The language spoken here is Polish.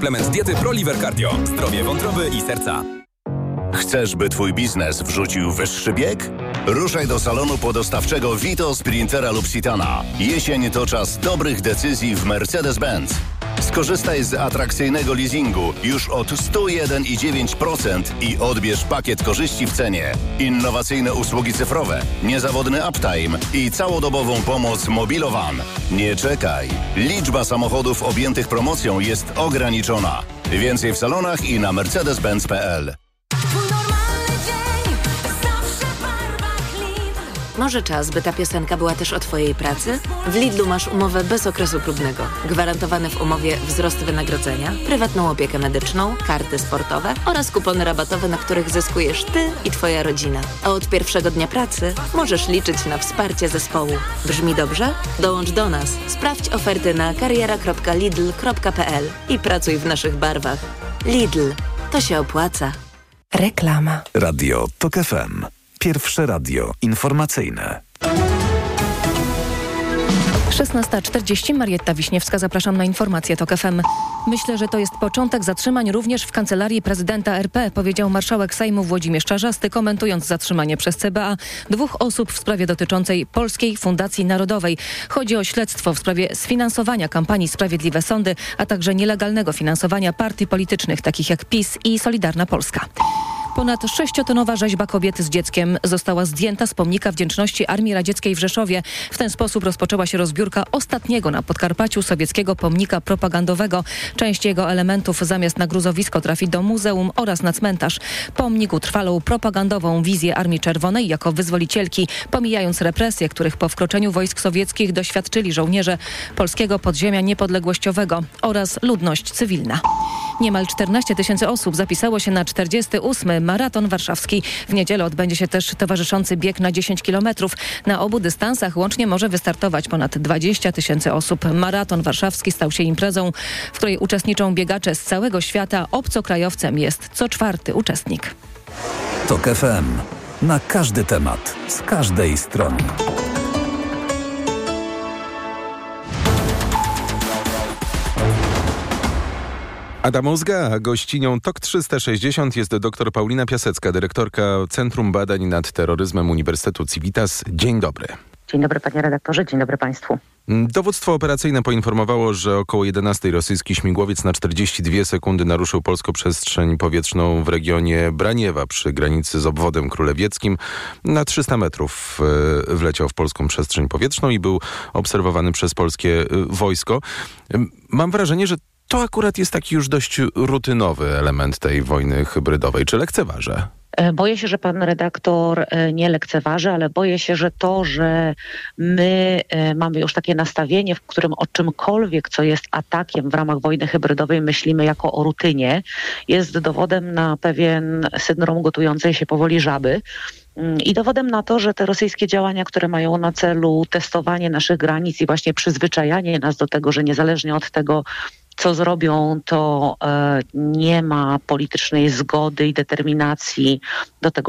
Suplement diety ProLiver Cardio. Zdrowie wątroby i serca. Chcesz, by twój biznes wrzucił wyższy bieg? Ruszaj do salonu podostawczego Vito, Sprintera lub Citana. Jesień to czas dobrych decyzji w Mercedes-Benz. Skorzystaj z atrakcyjnego leasingu już od 101,9% i odbierz pakiet korzyści w cenie. Innowacyjne usługi cyfrowe, niezawodny uptime i całodobową pomoc Mobilowan. Nie czekaj. Liczba samochodów objętych promocją jest ograniczona. Więcej w salonach i na mercedes-benz.pl. Może czas, by ta piosenka była też o Twojej pracy? W Lidlu masz umowę bez okresu próbnego. Gwarantowany w umowie wzrost wynagrodzenia, prywatną opiekę medyczną, karty sportowe oraz kupony rabatowe, na których zyskujesz Ty i Twoja rodzina. A od pierwszego dnia pracy możesz liczyć na wsparcie zespołu. Brzmi dobrze? Dołącz do nas. Sprawdź oferty na kariera.lidl.pl i pracuj w naszych barwach. Lidl. To się opłaca. Reklama. Radio TOK FM. Pierwsze radio informacyjne. 16:40, Marietta Wiśniewska, zapraszam na informacje TOK FM. Myślę, że to jest początek zatrzymań również w Kancelarii Prezydenta RP, powiedział marszałek Sejmu Włodzimierz Czarzasty, komentując zatrzymanie przez CBA 2 osób w sprawie dotyczącej Polskiej Fundacji Narodowej. Chodzi o śledztwo w sprawie sfinansowania kampanii Sprawiedliwe Sądy, a także nielegalnego finansowania partii politycznych, takich jak PiS i Solidarna Polska. Ponad 6-tonowa rzeźba kobiety z dzieckiem została zdjęta z pomnika wdzięczności Armii Radzieckiej w Rzeszowie. W ten sposób rozpoczęła się rozbiórka ostatniego na Podkarpaciu sowieckiego pomnika propagandowego. Część jego elementów zamiast na gruzowisko trafi do muzeum oraz na cmentarz. Pomnik utrwalał propagandową wizję Armii Czerwonej jako wyzwolicielki, pomijając represje, których po wkroczeniu wojsk sowieckich doświadczyli żołnierze polskiego podziemia niepodległościowego oraz ludność cywilna. Niemal 14 000 osób zapisało się na 48. Maraton Warszawski. W niedzielę odbędzie się też towarzyszący bieg na 10 km. Na obu dystansach łącznie może wystartować ponad 20 000 osób. Maraton Warszawski stał się imprezą, w której uczestniczą biegacze z całego świata. Obcokrajowcem jest co 4. uczestnik. TOK FM. Na każdy temat, z każdej strony. Adam Ozga, a gościnią TOK 360 jest dr Paulina Piasecka, dyrektorka Centrum Badań nad Terroryzmem Uniwersytetu Civitas. Dzień dobry. Dzień dobry panie redaktorze, dzień dobry państwu. Dowództwo operacyjne poinformowało, że około 11 rosyjski śmigłowiec na 42 sekundy naruszył polską przestrzeń powietrzną w regionie Braniewa przy granicy z obwodem królewieckim. Na 300 metrów wleciał w polską przestrzeń powietrzną i był obserwowany przez polskie wojsko. Mam wrażenie, że to akurat jest taki już dość rutynowy element tej wojny hybrydowej. Czy lekceważę? Boję się, że pan redaktor nie lekceważy, ale boję się, że to, że my mamy już takie nastawienie, w którym o czymkolwiek, co jest atakiem w ramach wojny hybrydowej, myślimy jako o rutynie, jest dowodem na pewien syndrom gotującej się powoli żaby. I dowodem na to, że te rosyjskie działania, które mają na celu testowanie naszych granic i właśnie przyzwyczajanie nas do tego, że niezależnie od tego, co zrobią, to nie ma politycznej zgody i determinacji do tego,